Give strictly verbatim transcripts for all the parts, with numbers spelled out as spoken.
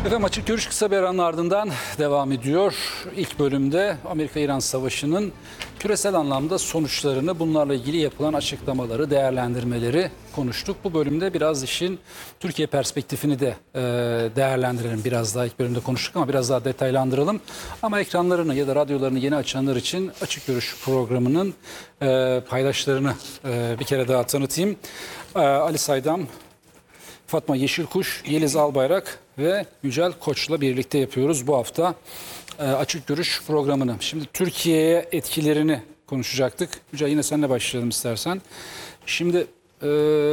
Efendim Açık Görüş kısa bir aranın ardından devam ediyor. İlk bölümde Amerika-İran Savaşı'nın küresel anlamda sonuçlarını, bunlarla ilgili yapılan açıklamaları, değerlendirmeleri konuştuk. Bu bölümde biraz işin Türkiye perspektifini de e, değerlendirelim. Biraz daha ilk bölümde konuştuk ama biraz daha detaylandıralım. Ama ekranlarını ya da radyolarını yeni açanlar için Açık Görüş programının e, paydaşlarını e, bir kere daha tanıtayım. E, Ali Saydam, Fatma Yeşilkuş, Yeliz Albayrak ve Yücel Koç'la birlikte yapıyoruz bu hafta e, Açık Görüş programını. Şimdi Türkiye'ye etkilerini konuşacaktık. Yücel, yine seninle başlayalım istersen. Şimdi e,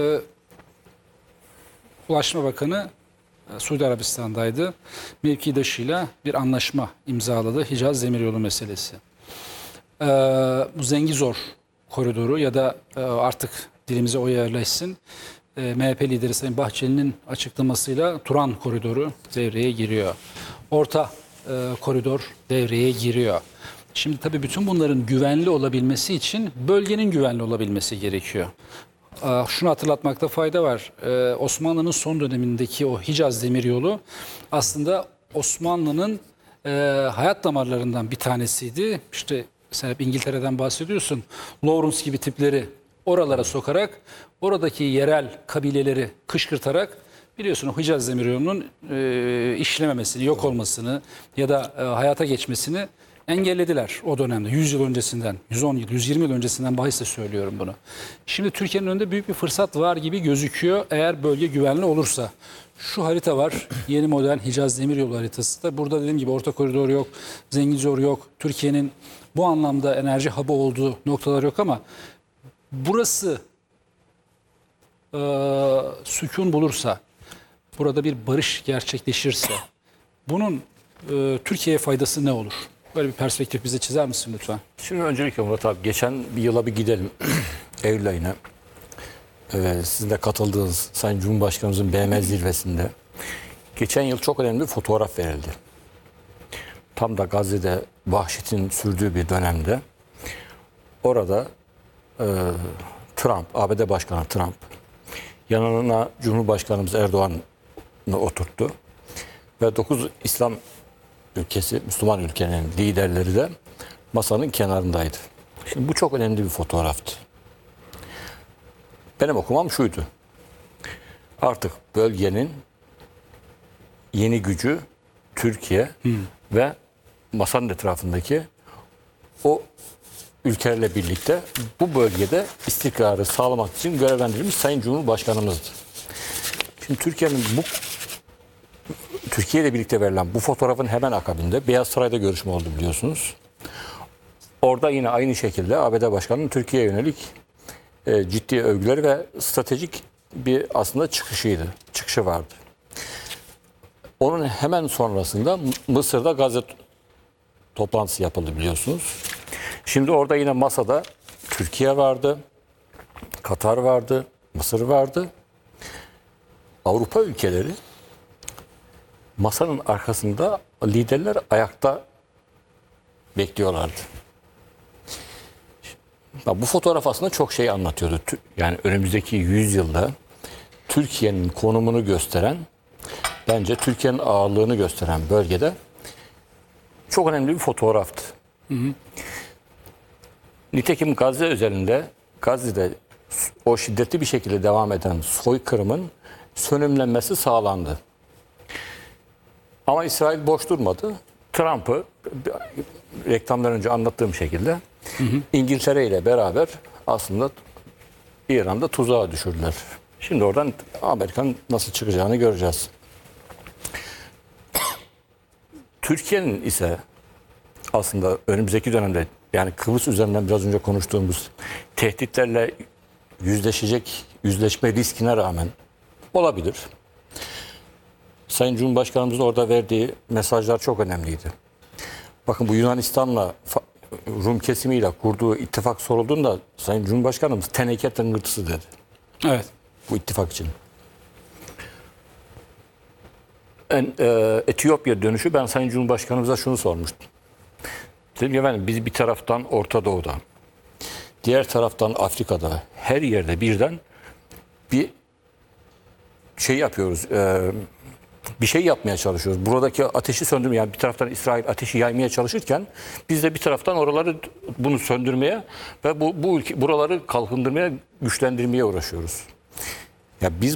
Ulaştırma Bakanı e, Suudi Arabistan'daydı. Mevkidaşıyla bir anlaşma imzaladı. Hicaz Demiryolu meselesi. E, bu Zengizor koridoru ya da e, artık dilimize o yerleşsin. M H P lideri Sayın Bahçeli'nin açıklamasıyla Turan koridoru devreye giriyor. Orta e, koridor devreye giriyor. Şimdi tabii bütün bunların güvenli olabilmesi için bölgenin güvenli olabilmesi gerekiyor. E, şunu hatırlatmakta fayda var. E, Osmanlı'nın son dönemindeki o Hicaz Demiryolu aslında Osmanlı'nın e, hayat damarlarından bir tanesiydi. İşte sen hep İngiltere'den bahsediyorsun. Lawrence gibi tipleri oralara sokarak, oradaki yerel kabileleri kışkırtarak, biliyorsun o Hicaz Demiryolu'nun e, işlememesini, yok olmasını ya da e, hayata geçmesini engellediler o dönemde. yüz yıl öncesinden, yüz on yıl, yüz yirmi yıl öncesinden bahisle söylüyorum bunu. Şimdi Türkiye'nin önünde büyük bir fırsat var gibi gözüküyor eğer bölge güvenli olursa. Şu harita var, yeni model Hicaz Demiryolu haritası da. Burada dediğim gibi orta koridor yok, Zengizor yok. Türkiye'nin bu anlamda enerji hub'ı olduğu noktalar yok ama burası e, sükun bulursa, burada bir barış gerçekleşirse bunun e, Türkiye'ye faydası ne olur? Böyle bir perspektif bize çizer misin lütfen? Şimdi öncelikle Murat abi, geçen bir yıla bir gidelim. Eylül ayına. Ee, sizin de katıldığınız Sayın Cumhurbaşkanımızın B M zirvesinde geçen yıl çok önemli bir fotoğraf verildi. Tam da Gazze'de vahşetin sürdüğü bir dönemde orada e, Trump, A B D Başkanı Trump yanına Cumhurbaşkanımız Erdoğan'ı oturttu ve dokuz İslam ülkesi, Müslüman ülkenin liderleri de masanın kenarındaydı. Şimdi bu çok önemli bir fotoğraftı. Benim okumam şuydu. Artık bölgenin yeni gücü Türkiye hmm. ve masanın etrafındaki o ülkelerle birlikte bu bölgede istikrarı sağlamak için görevlendirilmiş Sayın Cumhurbaşkanımızdı. Şimdi Türkiye'nin bu Türkiye ile birlikte verilen bu fotoğrafın hemen akabinde Beyaz Saray'da görüşme oldu, biliyorsunuz. Orada yine aynı şekilde A B D Başkanı'nın Türkiye'ye yönelik e, ciddi övgüleri ve stratejik bir aslında çıkışıydı. Çıkışı vardı. Onun hemen sonrasında Mısır'da Gazze toplantısı yapıldı, biliyorsunuz. Şimdi orada yine masada Türkiye vardı, Katar vardı, Mısır vardı. Avrupa ülkeleri masanın arkasında, liderler ayakta bekliyorlardı. Bu fotoğraf aslında çok şey anlatıyordu. Yani önümüzdeki yüz yılda Türkiye'nin konumunu gösteren, bence Türkiye'nin ağırlığını gösteren bölgede çok önemli bir fotoğraftı. Hı hı. Nitekim Gazze özelinde, Gazze'de o şiddetli bir şekilde devam eden soykırımın sönümlenmesi sağlandı. Ama İsrail boş durmadı. Trump'ı reklamdan önce anlattığım şekilde hı hı. İngiltere ile beraber aslında İran'da tuzağa düşürdüler. Şimdi oradan Amerika'nın nasıl çıkacağını göreceğiz. Türkiye'nin ise aslında önümüzdeki dönemde, yani Kıbrıs üzerinden biraz önce konuştuğumuz tehditlerle yüzleşecek, yüzleşme riskine rağmen olabilir. Sayın Cumhurbaşkanımızın orada verdiği mesajlar çok önemliydi. Bakın, bu Yunanistan'la Rum kesimiyle kurduğu ittifak sorulduğunda Sayın Cumhurbaşkanımız teneke tıngırtısı dedi. Evet. Bu ittifak için. En, e, Etiyopya dönüşü ben Sayın Cumhurbaşkanımıza şunu sormuştum. Dedim ki, efendim, biz bir taraftan Orta Doğu'da, diğer taraftan Afrika'da, her yerde birden bir şey yapıyoruz. E, bir şey yapmaya çalışıyoruz. Buradaki ateşi söndürmeye, yani bir taraftan İsrail ateşi yaymaya çalışırken biz de bir taraftan oraları bunu söndürmeye ve bu bu ülke buraları kalkındırmaya, güçlendirmeye uğraşıyoruz. Ya biz